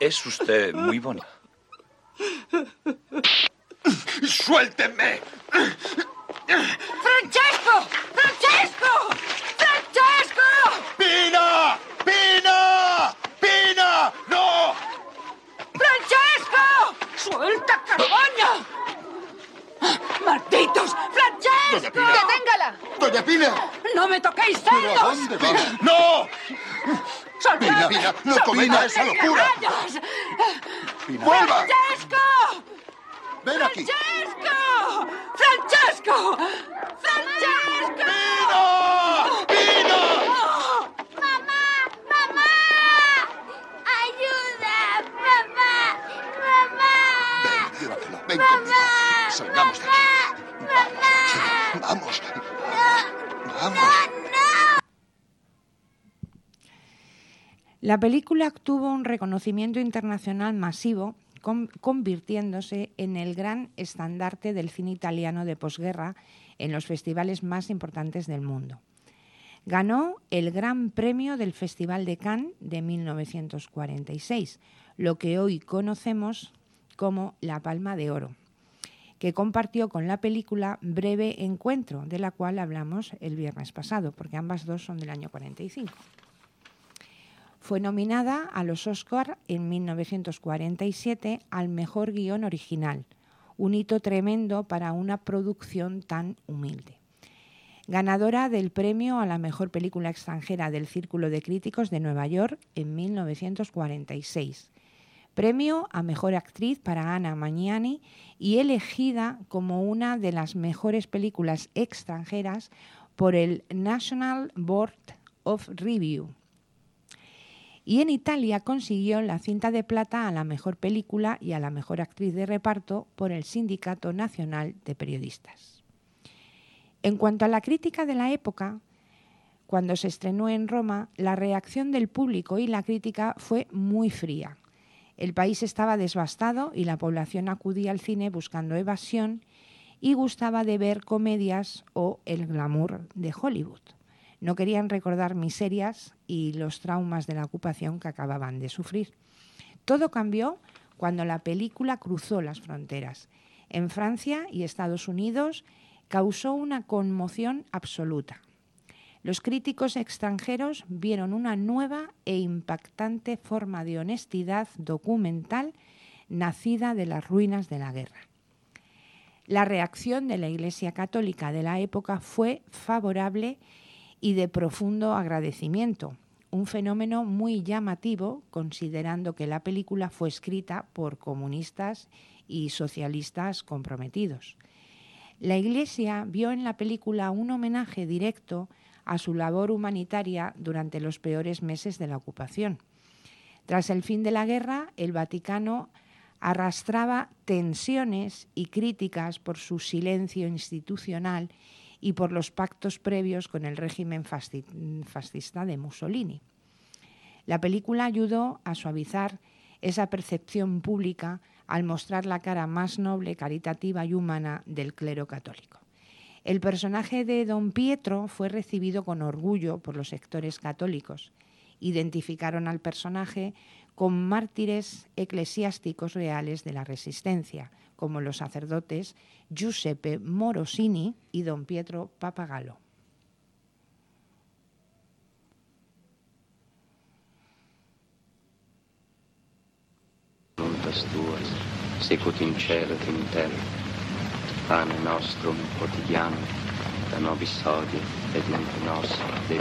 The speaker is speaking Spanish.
Es usted muy bonita. ¡Suéltenme! ¡Francesco! ¡Francesco! ¡Francesco! ¡Pina! ¡Pina! ¡Pina! ¡No! ¡Francesco! ¡Suelta, carabaña! ¡Malditos! ¡Francesco! Doña Pina. ¡Deténgala! ¡Doña Pina! ¡No me toquéis ¿Pero a cerdos! dónde va? ¡No! ¡Salvad! Pina, no cometa esa locura. ¡Canallas! Pina. ¡Vuelva! ¡Francesco! ¡Ven aquí! ¡Francesco! ¡Francesco! ¡Francesco! ¡Pina! ¡Pina! ¡Mamá! ¡Mamá! ¡Ayuda! ¡Mamá! ¡Mamá! Ven, llévatela. Ven conmigo. Salgamos de aquí. ¡Mamá! Vamos. Vamos. La película obtuvo un reconocimiento internacional masivo, convirtiéndose en el gran estandarte del cine italiano de posguerra en los festivales más importantes del mundo. Ganó el Gran Premio del Festival de Cannes de 1946, lo que hoy conocemos como la Palma de Oro, que compartió con la película Breve Encuentro, de la cual hablamos el viernes pasado, porque ambas dos son del año 45. Fue nominada a los Oscar en 1947 al mejor guión original, un hito tremendo para una producción tan humilde. Ganadora del premio a la mejor película extranjera del Círculo de Críticos de Nueva York en 1946. Premio a mejor actriz para Anna Magnani y elegida como una de las mejores películas extranjeras por el National Board of Review. Y en Italia consiguió la cinta de plata a la mejor película y a la mejor actriz de reparto por el Sindicato Nacional de Periodistas. En cuanto a la crítica de la época, cuando se estrenó en Roma, la reacción del público y la crítica fue muy fría. El país estaba devastado y la población acudía al cine buscando evasión y gustaba de ver comedias o el glamour de Hollywood. No querían recordar miserias y los traumas de la ocupación que acababan de sufrir. Todo cambió cuando la película cruzó las fronteras. En Francia y Estados Unidos causó una conmoción absoluta. Los críticos extranjeros vieron una nueva e impactante forma de honestidad documental nacida de las ruinas de la guerra. La reacción de la Iglesia Católica de la época fue favorable y de profundo agradecimiento, un fenómeno muy llamativo considerando que la película fue escrita por comunistas y socialistas comprometidos. La Iglesia vio en la película un homenaje directo a su labor humanitaria durante los peores meses de la ocupación. Tras el fin de la guerra, el Vaticano arrastraba tensiones y críticas por su silencio institucional y por los pactos previos con el régimen fascista de Mussolini. La película ayudó a suavizar esa percepción pública al mostrar la cara más noble, caritativa y humana del clero católico. El personaje de Don Pietro fue recibido con orgullo por los sectores católicos. Identificaron al personaje con mártires eclesiásticos reales de la Resistencia, como los sacerdotes Giuseppe Morosini y Don Pietro Pappagallo. Voluntas tuas, sicut in cielo et in terra. Pane nostrum quotidianum, da nobis hodie, et nunc nos